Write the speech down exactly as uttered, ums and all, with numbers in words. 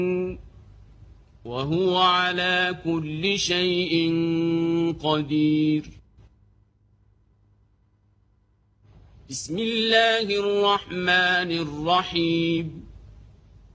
وهو على كل شيء قدير. بسم الله الرحمن الرحيم